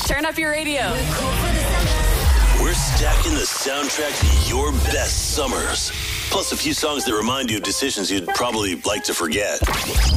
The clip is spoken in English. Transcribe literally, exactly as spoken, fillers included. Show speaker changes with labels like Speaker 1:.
Speaker 1: Turn up your radio.
Speaker 2: We're stacking the soundtrack to your best summers. Plus a few songs that remind you of decisions you'd probably like to forget.